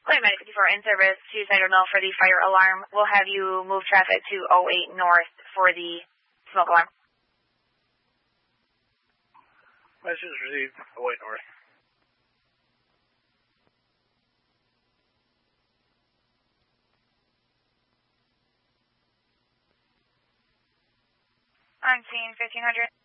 Flight Medic 54 in service to Cider Mill for the fire alarm. We'll have you move traffic to 08 North for the smoke alarm. Message received, 08 North. On scene 1500.